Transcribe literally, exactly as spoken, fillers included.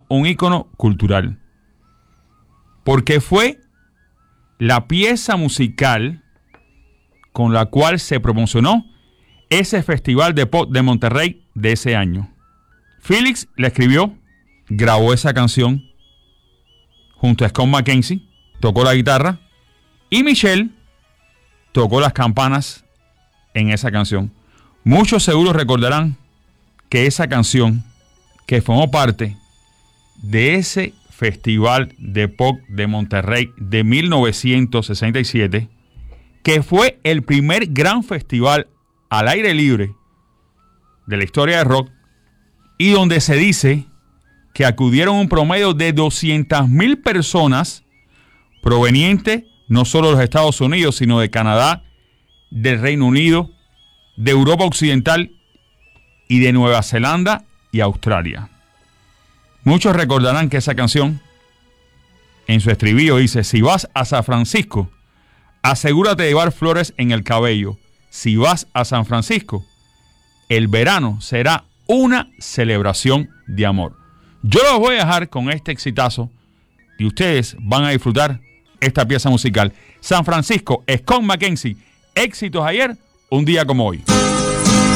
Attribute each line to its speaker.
Speaker 1: un ícono cultural, porque fue la pieza musical con la cual se promocionó ese festival de pop de Monterrey de ese año. Felix la escribió, grabó esa canción junto a Scott McKenzie, tocó la guitarra, y Michelle tocó las campanas en esa canción. Muchos seguro recordarán que esa canción, que formó parte de ese festival de pop de Monterrey de mil novecientos sesenta y siete, que fue el primer gran festival al aire libre de la historia del rock, y donde se dice que acudieron un promedio de doscientas mil personas provenientes no solo de los Estados Unidos, sino de Canadá, del Reino Unido, de Europa Occidental y de Nueva Zelanda y Australia. Muchos recordarán que esa canción, en su estribillo, dice: si vas a San Francisco, asegúrate de llevar flores en el cabello. Si vas a San Francisco, el verano será una celebración de amor. Yo los voy a dejar con este exitazo y ustedes van a disfrutar esta pieza musical. San Francisco, Scott McKenzie, éxitos ayer, un día como hoy.